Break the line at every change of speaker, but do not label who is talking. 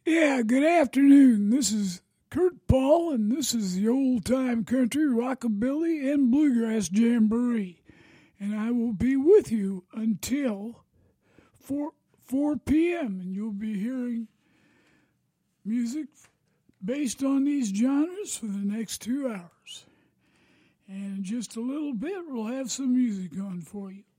Yeah, good afternoon. This is Kurt Paul, and this is the Old Time Country, Rockabilly, and Bluegrass Jamboree. And I will be with you until 4 p.m., and you'll be hearing music based on these genres for the next 2 hours. And in just a little bit, we'll have some music on for you.